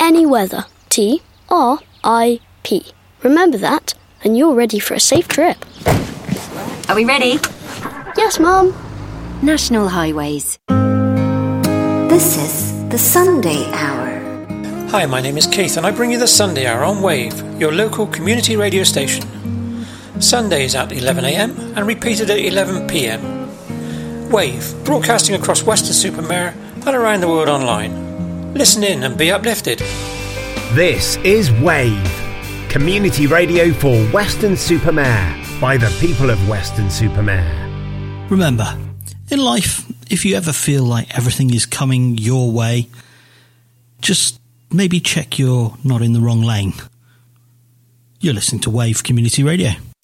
any weather. TRIP. Remember that, and you're ready for a safe trip. Are we ready? Yes, Mum. National Highways. This is the Sunday Hour. Hi, my name is Keith and I bring you the Sunday Hour on Wave, your local community radio station. Sundays at 11am and repeated at 11pm. Wave, broadcasting across Weston-super-Mare and around the world online. Listen in and be uplifted. This is Wave, community radio for Weston-super-Mare by the people of Weston-super-Mare. Remember, in life, if you ever feel like everything is coming your way, just maybe check you're not in the wrong lane. You're listening to Wave Community Radio.